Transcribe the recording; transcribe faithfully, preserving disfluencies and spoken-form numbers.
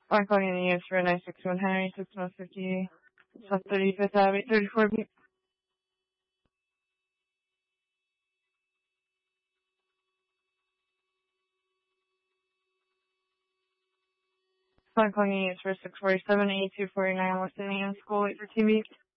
I'm calling in the units for nine six one Henry, six one fifty, South thirty-fifth Avenue, thirty-four B. I'm calling in the units for six forty-seven, eighty-two forty-nine West Indian School, wait for T V.